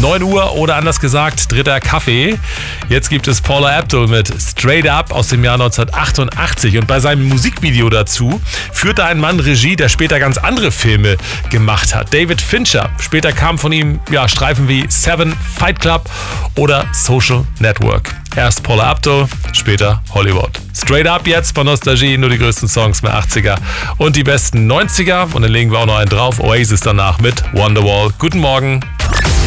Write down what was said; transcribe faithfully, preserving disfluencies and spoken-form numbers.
neun Uhr oder anders gesagt, dritter Kaffee. Jetzt gibt es Paula Abdul mit Straight Up aus dem Jahr neunzehnhundertachtundachtzig. Und bei seinem Musikvideo dazu führte ein Mann Regie, der später ganz andere Filme gemacht hat. David Fincher. Später kamen von ihm ja, Streifen wie Seven, Fight Club oder Social Network. Erst Paula Abdul, später Hollywood. Straight Up jetzt bei Nostalgie, nur die größten Songs der achtziger und die besten neunziger. Und dann legen wir auch noch einen drauf. Oasis danach mit Wonderwall. Guten Morgen.